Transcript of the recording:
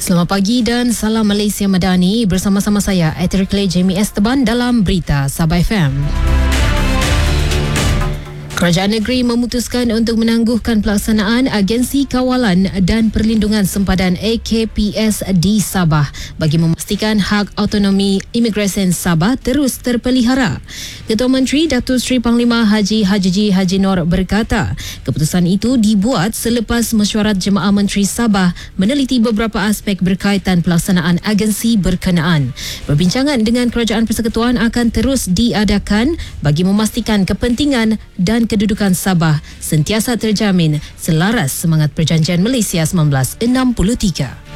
Selamat pagi dan salam Malaysia Madani. Bersama-sama saya, Eterikle Jamie Esteban dalam Berita Sabah FM. Kerajaan negeri memutuskan untuk menangguhkan pelaksanaan Agensi Kawalan dan Perlindungan Sempadan AKPS di Sabah bagi memastikan hak autonomi imigresen Sabah terus terpelihara. Ketua Menteri Datuk Seri Panglima Haji Haji Nur berkata, keputusan itu dibuat selepas mesyuarat Jemaah Menteri Sabah meneliti beberapa aspek berkaitan pelaksanaan agensi berkenaan. Perbincangan dengan Kerajaan Persekutuan akan terus diadakan bagi memastikan kepentingan dan kedudukan Sabah sentiasa terjamin selaras semangat Perjanjian Malaysia 1963.